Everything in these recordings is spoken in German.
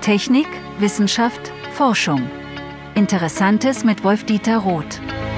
Technik, Wissenschaft, Forschung. Interessantes mit Wolf-Dieter Roth.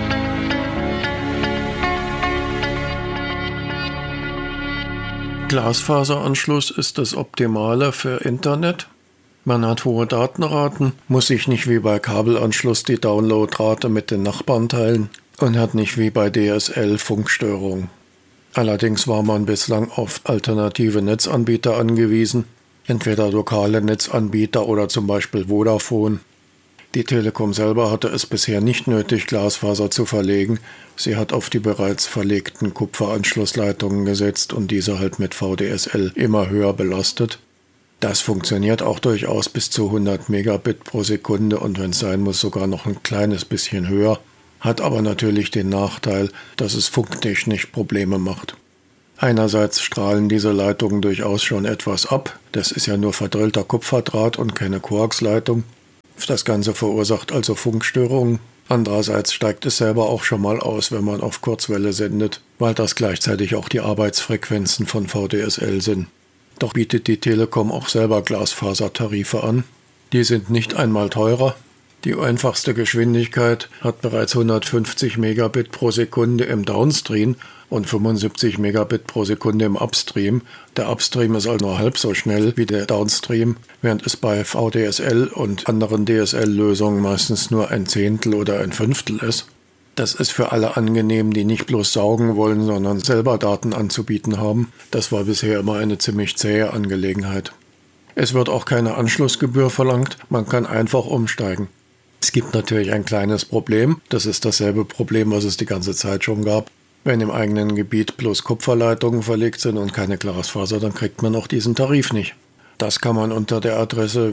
Glasfaseranschluss ist das Optimale für Internet. Man hat hohe Datenraten, muss sich nicht wie bei Kabelanschluss die Downloadrate mit den Nachbarn teilen und hat nicht wie bei DSL Funkstörungen. Allerdings war man bislang auf alternative Netzanbieter angewiesen, entweder lokale Netzanbieter oder zum Beispiel Vodafone. Die Telekom selber hatte es bisher nicht nötig, Glasfaser zu verlegen. Sie hat auf die bereits verlegten Kupferanschlussleitungen gesetzt und diese halt mit VDSL immer höher belastet. Das funktioniert auch durchaus bis zu 100 Megabit pro Sekunde und wenn es sein muss sogar noch ein kleines bisschen höher. Hat aber natürlich den Nachteil, dass es funktechnisch Probleme macht. Einerseits strahlen diese Leitungen durchaus schon etwas ab. Das ist ja nur verdrillter Kupferdraht und keine Koaxleitung. Das Ganze verursacht also Funkstörungen. Andererseits steigt es selber auch schon mal aus, wenn man auf Kurzwelle sendet, weil das gleichzeitig auch die Arbeitsfrequenzen von VDSL sind. Doch bietet die Telekom auch selber Glasfasertarife an. Die sind nicht einmal teurer. Die einfachste Geschwindigkeit hat bereits 150 Megabit pro Sekunde im Downstream und 75 Megabit pro Sekunde im Upstream. Der Upstream ist also nur halb so schnell wie der Downstream, während es bei VDSL und anderen DSL-Lösungen meistens nur ein Zehntel oder ein Fünftel ist. Das ist für alle angenehm, die nicht bloß saugen wollen, sondern selber Daten anzubieten haben. Das war bisher immer eine ziemlich zähe Angelegenheit. Es wird auch keine Anschlussgebühr verlangt, man kann einfach umsteigen. Es gibt natürlich ein kleines Problem, das ist dasselbe Problem, was es die ganze Zeit schon gab. Wenn im eigenen Gebiet bloß Kupferleitungen verlegt sind und keine Glasfaser, dann kriegt man auch diesen Tarif nicht. Das kann man unter der Adresse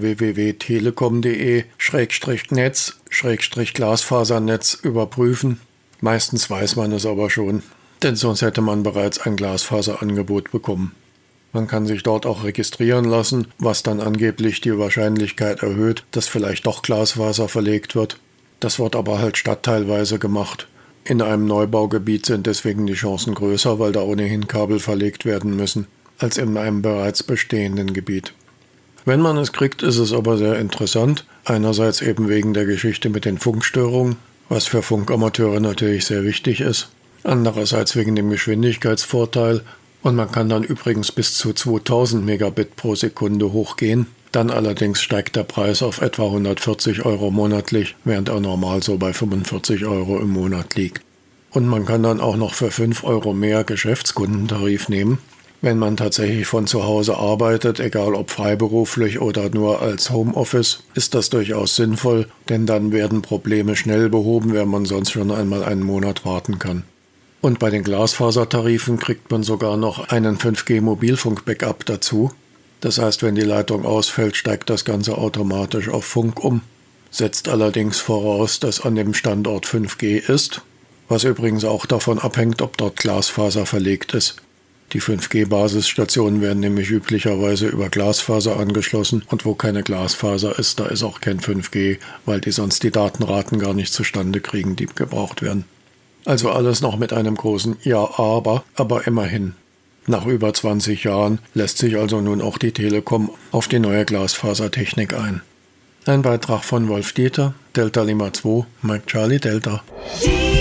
www.telekom.de/netz/Glasfasernetz überprüfen. Meistens weiß man es aber schon, denn sonst hätte man bereits ein Glasfaserangebot bekommen. Man kann sich dort auch registrieren lassen, was dann angeblich die Wahrscheinlichkeit erhöht, dass vielleicht doch Glasfaser verlegt wird. Das wird aber halt stadtteilweise gemacht. In einem Neubaugebiet sind deswegen die Chancen größer, weil da ohnehin Kabel verlegt werden müssen, als in einem bereits bestehenden Gebiet. Wenn man es kriegt, ist es aber sehr interessant. Einerseits eben wegen der Geschichte mit den Funkstörungen, was für Funkamateure natürlich sehr wichtig ist. Andererseits wegen dem Geschwindigkeitsvorteil. Und man kann dann übrigens bis zu 2000 Megabit pro Sekunde hochgehen. Dann allerdings steigt der Preis auf etwa 140 Euro monatlich, während er normal so bei 45 Euro im Monat liegt. Und man kann dann auch noch für 5 Euro mehr Geschäftskundentarif nehmen. Wenn man tatsächlich von zu Hause arbeitet, egal ob freiberuflich oder nur als Homeoffice, ist das durchaus sinnvoll, denn dann werden Probleme schnell behoben, während man sonst schon einmal einen Monat warten kann. Und bei den Glasfasertarifen kriegt man sogar noch einen 5G-Mobilfunk-Backup dazu. Das heißt, wenn die Leitung ausfällt, steigt das Ganze automatisch auf Funk um. Setzt allerdings voraus, dass an dem Standort 5G ist, was übrigens auch davon abhängt, ob dort Glasfaser verlegt ist. Die 5G-Basisstationen werden nämlich üblicherweise über Glasfaser angeschlossen und wo keine Glasfaser ist, da ist auch kein 5G, weil die sonst die Datenraten gar nicht zustande kriegen, die gebraucht werden. Also alles noch mit einem großen Ja, aber immerhin. Nach über 20 Jahren lässt sich also nun auch die Telekom auf die neue Glasfasertechnik ein. Ein Beitrag von Wolf-Dieter, Delta Lima 2, Mike Charlie Delta.